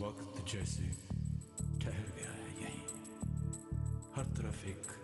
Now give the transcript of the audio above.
वक्त जैसे ठहर गया है यहीं, हर तरफ एक